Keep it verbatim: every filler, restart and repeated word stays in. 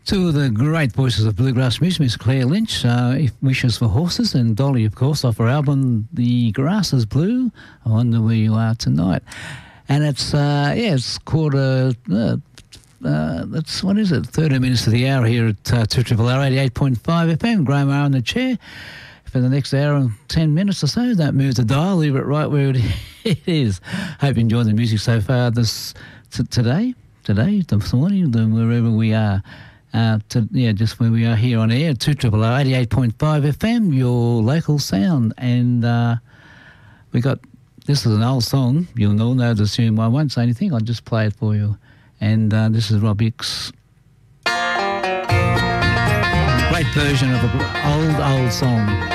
Two of the great voices of bluegrass music, Miss Claire Lynch, uh, Wishes for Horses, and Dolly, of course, off her album The Grass is Blue. I wonder where you are tonight. And it's, uh, yeah, it's quarter, uh, uh, that's, what is it, thirty minutes to the hour here at uh, two R R R eighty-eight point five F M. Graham Hour in the chair for the next hour and ten minutes or so. Don't move the dial, leave it right where it, it is. Hope you enjoyed the music so far this t- today, today, this morning, the, wherever we are. Uh, to, yeah, just where we are here on air, two R R R eighty-eight point five F M, your local sound. And uh, we got, this is an old song, you'll all know the tune. I won't say anything, I'll just play it for you. And uh, this is Rob Hicks. Great version of an old, old song.